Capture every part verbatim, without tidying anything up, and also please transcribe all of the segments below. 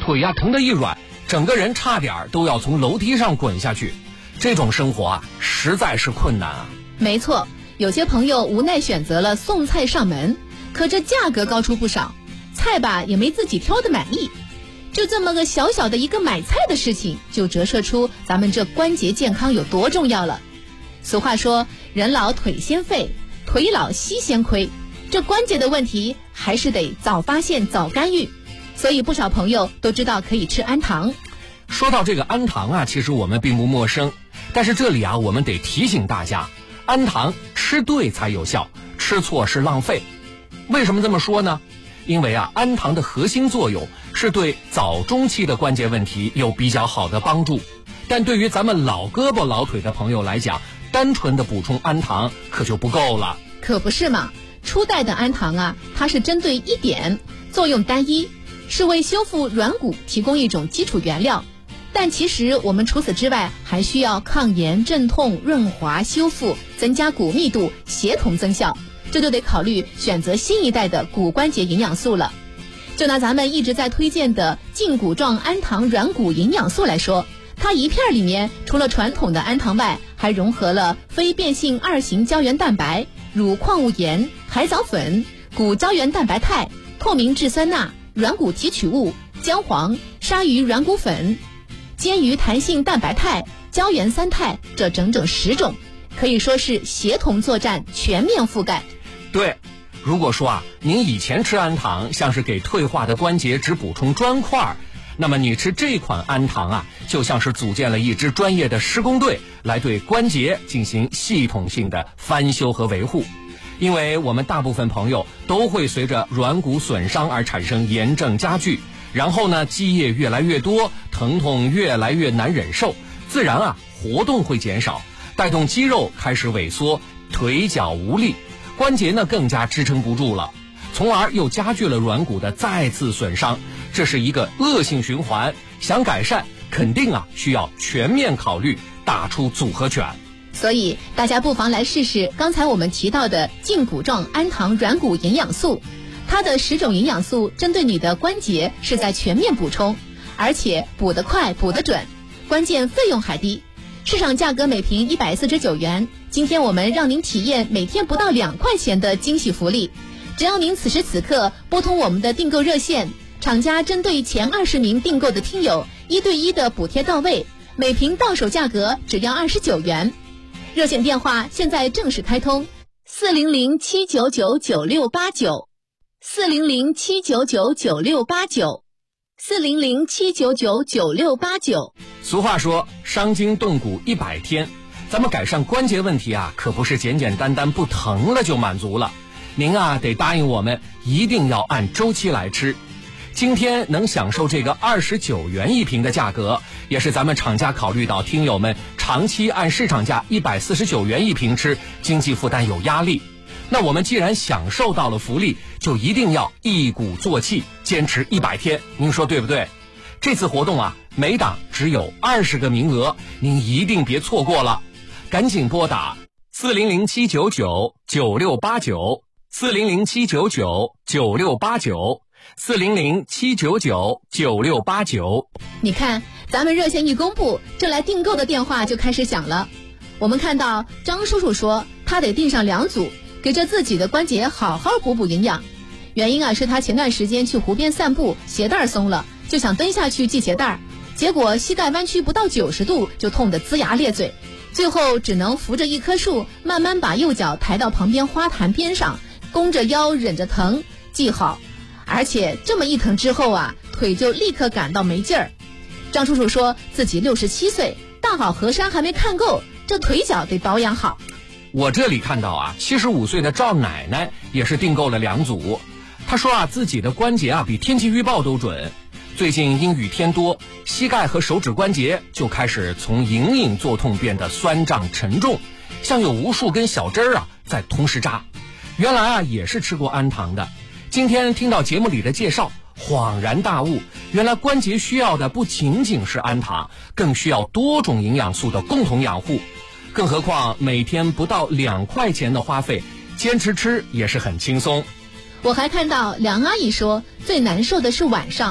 腿呀疼得一软，整个人差点都要从楼梯上滚下去。这种生活啊，实在是困难啊。 没错，有些朋友无奈选择了送菜上门，可这价格高出不少，菜吧也没自己挑的满意。就这么个小小的一个买菜的事情，就折射出咱们这关节健康有多重要了。俗话说，人老腿先废，腿老膝先亏，这关节的问题还是得早发现早干预。所以不少朋友都知道可以吃氨糖。 说到这个氨糖啊，其实我们并不陌生，但是这里啊，我们得提醒大家，氨糖吃对才有效，吃错是浪费。为什么这么说呢？因为啊，氨糖的核心作用是对早中期的关节问题有比较好的帮助，但对于咱们老胳膊老腿的朋友来讲，单纯的补充氨糖可就不够了。 可不是嘛，初代的氨糖啊，它是针对一点，作用单一，是为修复软骨提供一种基础原料。但其实我们除此之外，还需要抗炎、镇痛、润滑、修复、增加骨密度，协同增效。这就得考虑选择新一代的骨关节营养素了。就拿咱们一直在推荐的胫骨状氨糖软骨营养素来说，它一片里面除了传统的氨糖外，还融合了非变性二型胶原蛋白、乳矿物盐、海藻粉、骨胶原蛋白肽、透明质酸钠、软骨提取物、姜黄、鲨鱼软骨粉、煎鱼弹性蛋白肽、胶原三肽，这整整十种，可以说是协同作战，全面覆盖。 对，如果说啊，您以前吃氨糖像是给退化的关节只补充砖块，那么你吃这款氨糖啊，就像是组建了一支专业的施工队，来对关节进行系统性的翻修和维护。因为我们大部分朋友都会随着软骨损伤而产生炎症加剧，然后呢，积液越来越多，疼痛越来越难忍受，自然啊，活动会减少，带动肌肉开始萎缩，腿脚无力，关节呢更加支撑不住了，从而又加剧了软骨的再次损伤，这是一个恶性循环。想改善，肯定啊需要全面考虑，打出组合拳。 所以大家不妨来试试刚才我们提到的胫骨状氨糖软骨营养素，它的十种营养素针对你的关节是在全面补充，而且补得快补得准，关键费用还低，市场价格每瓶一百四十九元，今天我们让您体验每天不到两块钱的惊喜福利。只要您此时此刻拨通我们的订购热线，厂家针对前二十名订购的听友一对一的补贴到位，每瓶到手价格只要二十九元。热线电话现在正式开通，四零零七九九九六八九，四零零七九九九六八九，四零零七九九九六八九。 俗话说，伤筋动骨一百天，咱们改善关节问题啊，可不是简简单单不疼了就满足了。您啊，得答应我们，一定要按周期来吃。今天能享受这个二十九元一瓶的价格，也是咱们厂家考虑到听友们长期按市场价一百四十九元一瓶吃，经济负担有压力。那我们既然享受到了福利，就一定要一鼓作气，坚持一百天。您说对不对？这次活动啊，每档只有二十个名额，您一定别错过了，赶紧拨打四零零七九九九六八九，四零零七九九九六八九。四零零七九九九六八九。 你看，咱们热线一公布，这来订购的电话就开始响了。我们看到张叔叔说，他得订上两组，给这自己的关节好好补补营养。原因啊，是他前段时间去湖边散步，鞋带松了，就想蹲下去系鞋带，结果膝盖弯曲不到九十度，就痛得龇牙咧嘴，最后只能扶着一棵树，慢慢把右脚抬到旁边花坛边上，弓着腰忍着疼系好。而且这么一疼之后啊，腿就立刻感到没劲儿。张叔叔说自己六十七岁，大好河山还没看够，这腿脚得保养好。 我这里看到啊，七十五岁的赵奶奶也是订购了两组。她说啊，自己的关节啊比天气预报都准。最近阴雨天多，膝盖和手指关节就开始从隐隐作痛变得酸胀沉重，像有无数根小针儿啊在同时扎。原来啊也是吃过氨糖的。今天听到节目里的介绍，恍然大悟，原来关节需要的不仅仅是氨糖，更需要多种营养素的共同养护。更何况每天不到两块钱的花费，坚持吃也是很轻松。 我还看到梁阿姨说，最难受的是晚上，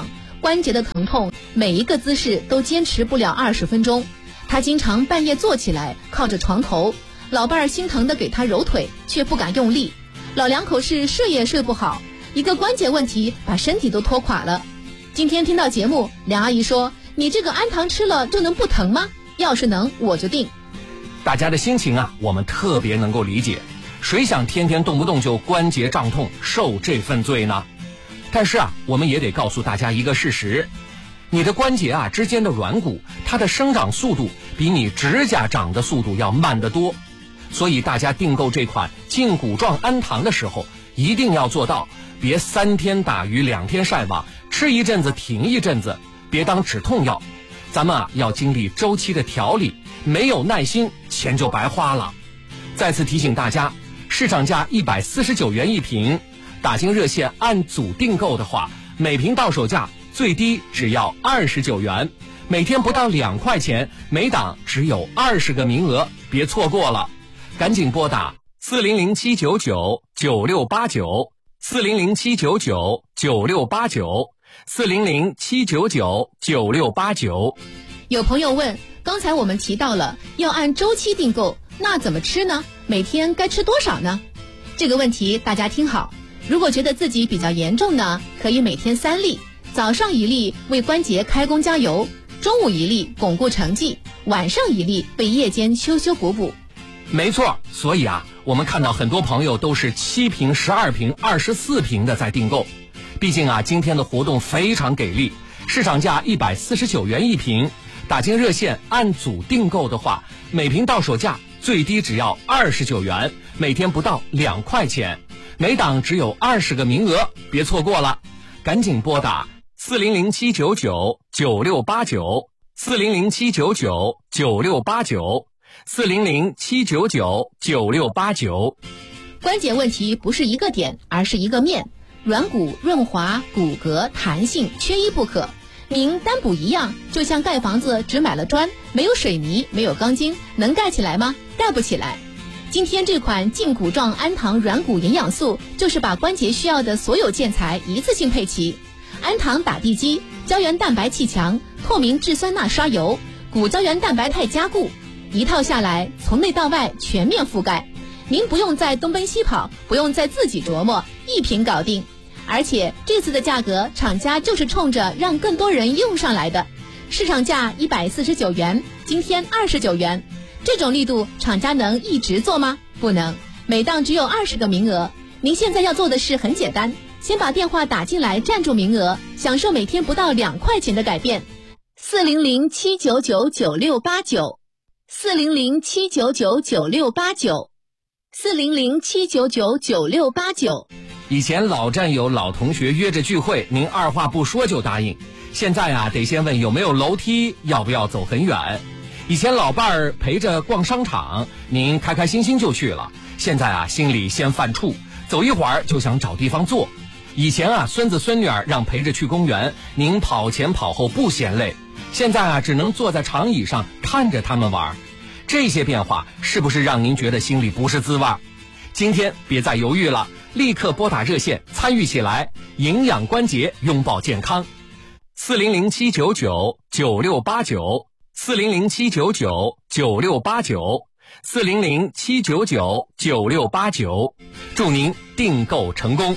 关节的疼痛，每一个姿势都坚持不了二十分钟。他经常半夜坐起来，靠着床头，老伴儿心疼地给他揉腿，却不敢用力。老两口是睡也睡不好，一个关节问题把身体都拖垮了。今天听到节目，梁阿姨说：“你这个安糖吃了就能不疼吗？要是能，我就定。” 大家的心情啊，我们特别能够理解。谁想天天动不动就关节胀痛，受这份罪呢？但是啊，我们也得告诉大家一个事实，你的关节啊之间的软骨，它的生长速度比你指甲长的速度要慢得多。所以大家订购这款胫骨状安糖的时候，一定要做到别三天打鱼两天晒网，吃一阵子停一阵子，别当止痛药。咱们啊要经历周期的调理，没有耐心，钱就白花了。再次提醒大家，市场价一百四十九元一瓶，打进热线按组订购的话，每瓶到手价最低只要二十九元，每天不到两块钱，每档只有二十个名额，别错过了。赶紧拨打四零零七九九九六八九四零零七九九九六八九四零零七九九九六八九。 有朋友问，刚才我们提到了要按周期订购，那怎么吃呢？每天该吃多少呢？这个问题大家听好，如果觉得自己比较严重呢，可以每天三粒，早上一粒为关节开工加油，中午一粒巩固成绩，晚上一粒为夜间修修补补。 没错，所以啊，我们看到很多朋友都是七瓶、十二瓶、二十四瓶的在订购。毕竟啊，今天的活动非常给力，市场价一百四十九元一瓶，打进热线按组订购的话，每瓶到手价最低只要二十九元，每天不到两块钱，每档只有二十个名额，别错过了。赶紧拨打四零零七九九九六八九四零零七九九九六八九四零零七九九九六八九。 关节问题不是一个点，而是一个面，软骨、润滑、骨骼、弹性缺一不可。您单补一样，就像盖房子只买了砖，没有水泥，没有钢筋，能盖起来吗？盖不起来。今天这款胫骨状安糖软骨营养素，就是把关节需要的所有建材一次性配齐。安糖打地基，胶原蛋白气强，透明质酸钠刷油，骨胶原蛋白肽加固，一套下来从内到外全面覆盖。您不用再东奔西跑，不用再自己琢磨，一瓶搞定。而且这次的价格，厂家就是冲着让更多人用上来的。市场价一百四十九元，今天二十九元，这种力度，厂家能一直做吗？不能，每档只有二十个名额。您现在要做的事很简单，先把电话打进来，占住名额，享受每天不到两块钱的改变。四零零七九九九六八九，四零零七九九九六八九，四零零七九九九六八九。 以前老战友、老同学约着聚会，您二话不说就答应。现在啊，得先问有没有楼梯，要不要走很远。以前老伴儿陪着逛商场，您开开心心就去了。现在啊，心里先犯怵，走一会儿就想找地方坐。以前啊，孙子孙女儿让陪着去公园，您跑前跑后不嫌累。现在啊，只能坐在长椅上看着他们玩。这些变化是不是让您觉得心里不是滋味？今天别再犹豫了，立刻拨打热线参与起来，营养关节，拥抱健康。四零零七九九九六八九，四零零七九九九六八九，四零零七九九九六八九。祝您订购成功。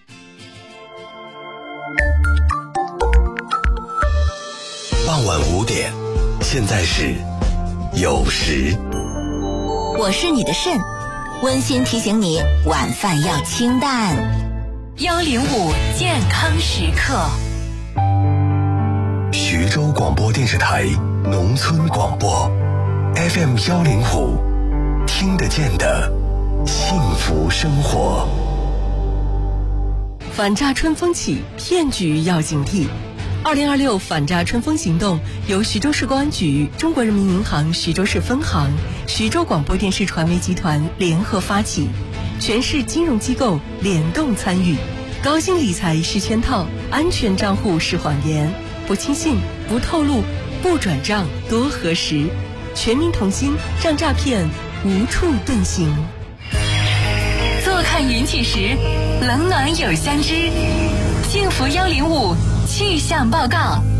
傍晚五点，现在是酉时。 我是你的肾，温馨提醒你晚饭要清淡。幺零五健康时刻。 徐州广播电视台农村广播 F M 幺零五，听得见的幸福生活。 反诈春风起，骗局要警惕。二零二六反诈春风行动由徐州市公安局、中国人民银行徐州市分行、徐州广播电视传媒集团联合发起，全市金融机构联动参与。高薪理财是圈套，安全账户是谎言，不轻信，不透露，不转账，多核实。全民同心，让诈骗无处遁形。 坐看云起时，冷暖有相知。幸福幺零五气象报告。